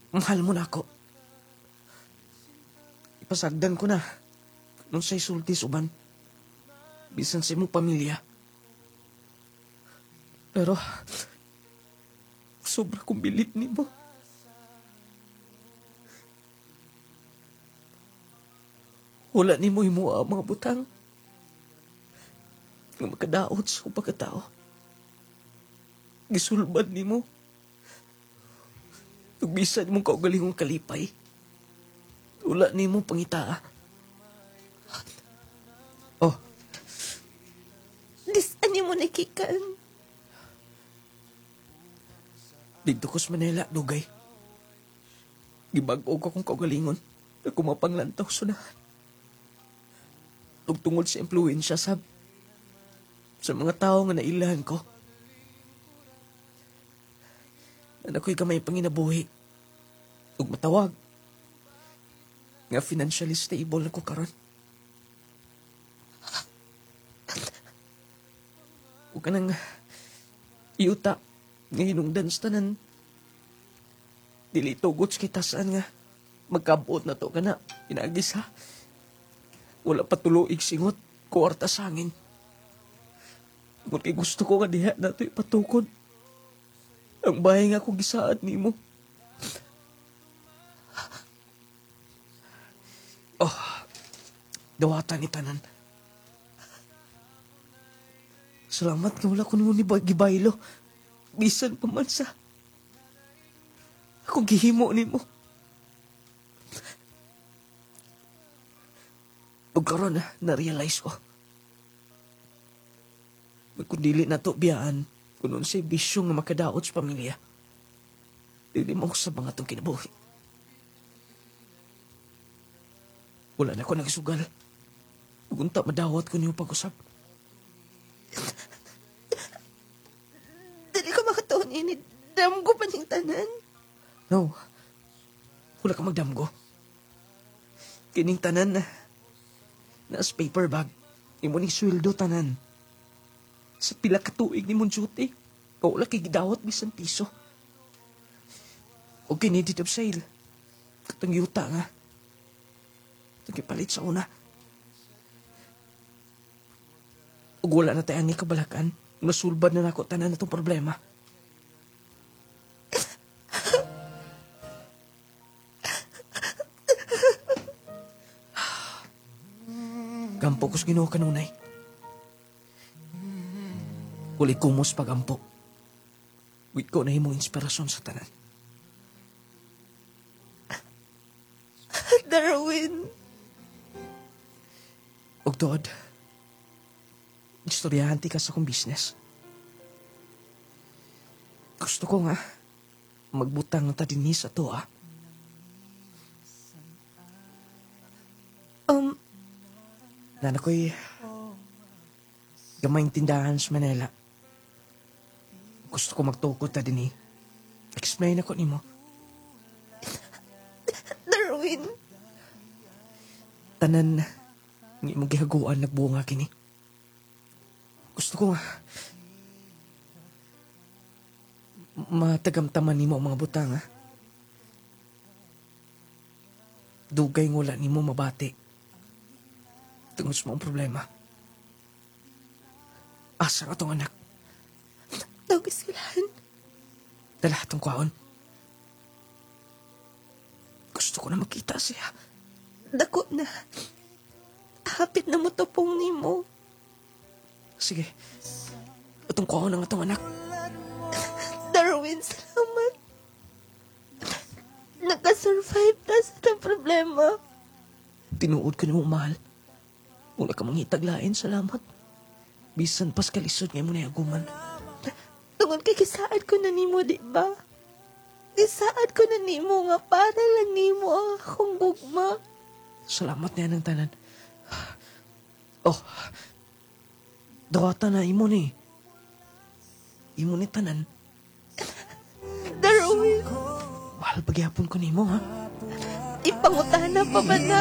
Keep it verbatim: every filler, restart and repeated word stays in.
Mahal mo na ako. Ipasagdan ko na nung sa'y sulti suban. Bisan sa imong pamilya. Pero, sobra kong bilit ni mo. Wala ni mo imo ang mga butang. Nga makadaot sa kong pagkatao. Gisulban ni mo. Tugbisan mong kaugalingong kalipay. Wala ni mo pangitaa. Oh. Disan niyo mo nakikan. Dito ko sa Manila, dugay. Gibag-o ko kong kaugalingon. Ako mapanglantaw sunahan. Ug tungod sa impluensya sab sa mga tao nga nailahan ko. Na ako'y gamay panginabuhi. Ug matawag. Nga financially stable na ko karon. Ug kanang iuta nga hinungdan sa tanan. Dili tugot sa kita saan nga magkabuot na to ka na. Inagis ha. Wala patuloig singot, kuwarta sa angin. Kung kay gusto ko nga diha na ito'y patukod. Ang bahay nga kong gisaad ni mo. Oh, dawatan ni tanan. Salamat nga wala ko nimo ni gibaylo. Bisan pa man sa ako gihimo ni mo. Ug karon na, na-realize ko. Kung dili na to biyaan, kung nun sa'y bisyo nga makadaot sa pamilya, dili mo sa mga itong kinabuhi. Wala na ako nagsugal. Ugunta madawat ko niyo pag-usap. Dili ko makatuon ini. Damgo pa niyang tanan. No. Wala ka magdamgo. Kining tanan na naas paper bag. Imo ni sweldo tanan. Sa pila ka tuig ni mong duty. Wala kay gidawat bisan piso. O kini deed of sale. Katong yuta nga. Nagipalit sa una. Ug wala na tayo ni kabalakan. Nasulbad na nako tanan na itong problema. Gampo ko's Ginoo kanunay. Uli kumos pagampo. Wait ko na himong inspirasyon sa tanan. Darwin. Og Todd, istoryahan ti ka sa kong business. Gusto ko nga magbutang ta dinhi sa to, ah. Um, Nana ko'y gamayng tindahan sa Manila. Gusto ko magtukod ta dinhi. Explain ako nimo. Darwin. Tanan ng imong gihaguan nagbunga kini. Gusto ko nga matagamtaman nimo ang mga butang, ha? Dugay ngula nimo mabati. Tungod sa mga problema. Asa nga tong anak? Tawag silahan. Dala itong kwaon. Gusto ko na makita siya. Dako na. Hapit na mo tupong ni mo. Sige. Itong kwaon ang itong anak. Darwin, salamat. Nakasurvive na sa problema. Tinuod ko ni mong mahal. Wala ka mangitaglain, salamat. Bisan pas kalisod ngayon mo na yaguman. Tungod kay kisaad ko na nimo, di ba? Kisaad ko na nimo nga para lang nimo ang akong gugma. Salamat na yan ang tanan. Oh, dawata na imo ni. Imo ni tanan. Darwin, Mahal pagyapon ko nimo, ha? ipangutana pa ba na?